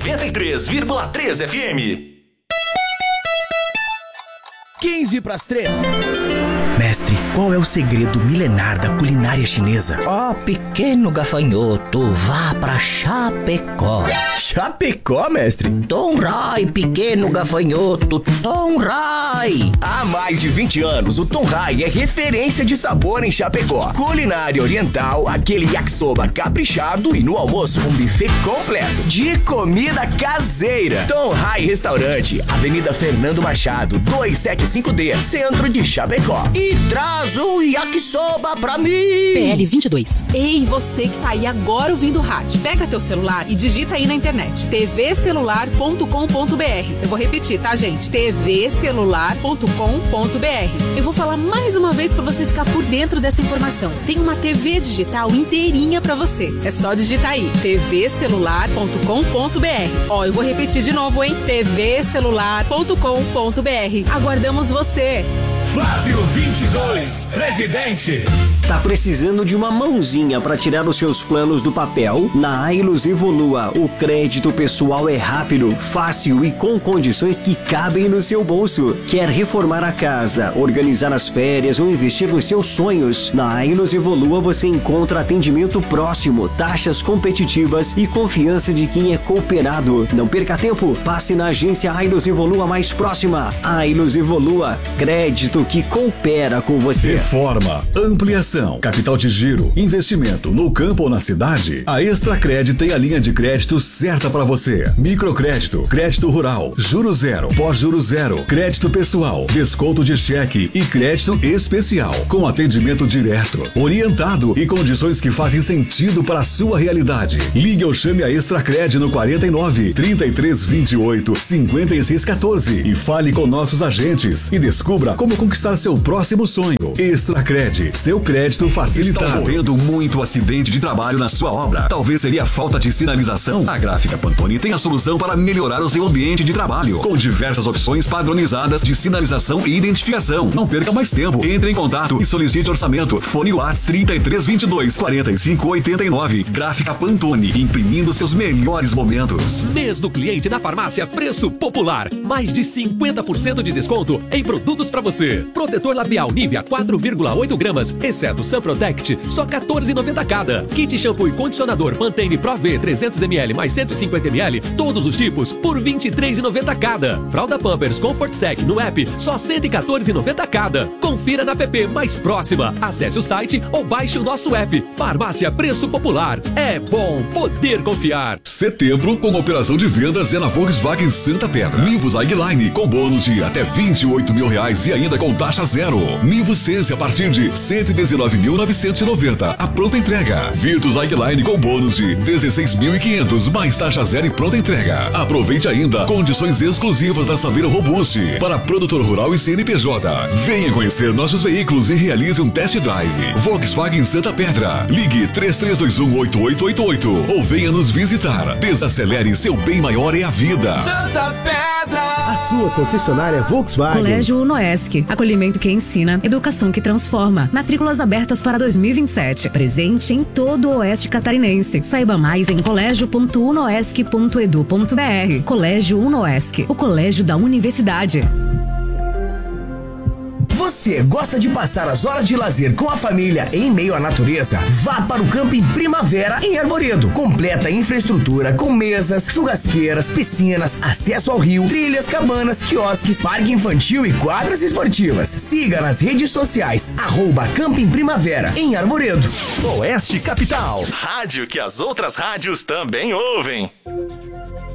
93,3 FM. 2:45. Mestre, qual é o segredo milenar da culinária chinesa? Ó, pequeno gafanhoto, vá pra Chapecó. Chapecó, mestre? Tom Rai, pequeno gafanhoto, Tom Rai. Há mais de 20 anos, o Tom Rai é referência de sabor em Chapecó. Culinária oriental, aquele yakisoba caprichado e no almoço um buffet completo de comida caseira. Tom Rai Restaurante, Avenida Fernando Machado, 275D, centro de Chapecó. E traz o yakisoba pra mim. PL 22. Ei, você que tá aí agora ouvindo o rádio. Pega teu celular e digita aí na internet. tvcelular.com.br. Eu vou repetir, tá, gente? tvcelular.com.br. Eu vou falar mais uma vez pra você ficar por dentro dessa informação. Tem uma TV digital inteirinha pra você. É só digitar aí. tvcelular.com.br. Ó, eu vou repetir de novo, hein? tvcelular.com.br. Aguardamos você. Flávio 22, presidente. Tá precisando de uma mãozinha para tirar os seus planos do papel? Na Ailus Evolua, o crédito pessoal é rápido, fácil e com condições que cabem no seu bolso. Quer reformar a casa, organizar as férias ou investir nos seus sonhos? Na Ailus Evolua você encontra atendimento próximo, taxas competitivas e confiança de quem é cooperado. Não perca tempo, passe na agência Ailus Evolua mais próxima. Ailus Evolua, crédito que coopera com você. Reforma, ampliação, capital de giro, investimento no campo ou na cidade. A Extracred tem a linha de crédito certa para você. Microcrédito, crédito rural, juros zero, pós-juros zero, crédito pessoal, desconto de cheque e crédito especial, com atendimento direto, orientado e condições que fazem sentido para a sua realidade. Ligue ou chame a Extracred no 49 33 28 56 14 e fale com nossos agentes e descubra como conquistar seu próximo sonho. Extracred, seu crédito facilitado. Está ocorrendo muito acidente de trabalho na sua obra. Talvez seria falta de sinalização. A Gráfica Pantone tem a solução para melhorar o seu ambiente de trabalho, com diversas opções padronizadas de sinalização e identificação. Não perca mais tempo. Entre em contato e solicite orçamento. Fone WhatsApp 3322 4589. Gráfica Pantone, imprimindo seus melhores momentos. Mês do cliente na farmácia Preço Popular. Mais de 50% de desconto em produtos para você. Protetor labial Nivea 4,8 gramas, exceto Sun Protect, só R$14,90 cada. Kit shampoo e condicionador Pantene Pro V 300ml mais 150ml, todos os tipos, por R$23,90 cada. Fralda Pampers Comfort Sec no app, só R$114,90 cada. Confira na app mais próxima. Acesse o site ou baixe o nosso app. Farmácia Preço Popular. É bom poder confiar. Setembro, com operação de vendas, é na Volkswagen Santa Pedra. Nivus Eyeline, com bônus de até R$28 mil e ainda com taxa zero. Nivus Sense a partir de R$119.990. A pronta entrega. Virtus Eyeline com bônus de R$16.500 mais taxa zero e pronta entrega. Aproveite ainda condições exclusivas da Saveiro Robuste para produtor rural e CNPJ. Venha conhecer nossos veículos e realize um test drive. Volkswagen Santa Pedra. Ligue 3321-8888 ou venha nos visitar. Desacelere, seu bem maior é a vida. Santa Pedra. A sua concessionária Volkswagen. Colégio Unoesc. Acolhimento que ensina, educação que transforma. Matrículas abertas para 2027. Presente em todo o Oeste Catarinense. Saiba mais em colégio.unoesc.edu.br. Colégio Unoesc, o colégio da universidade. Você gosta de passar as horas de lazer com a família em meio à natureza? Vá para o Camping Primavera em Arvoredo. Completa infraestrutura com mesas, churrasqueiras, piscinas, acesso ao rio, trilhas, cabanas, quiosques, parque infantil e quadras esportivas. Siga nas redes sociais @Camping Primavera em Arvoredo. Oeste Capital. Rádio que as outras rádios também ouvem.